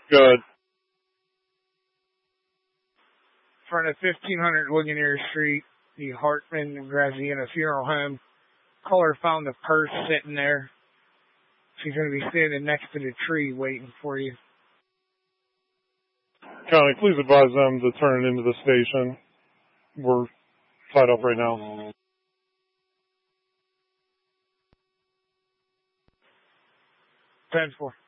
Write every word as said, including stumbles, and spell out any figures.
Good. Front of fifteen hundred Ligonier Street, the Hartman and Graziano Funeral Home. Caller found the purse sitting there. She's going to be standing next to the tree waiting for you. County, please advise them to turn it into the station. We're tied up right now. ten four.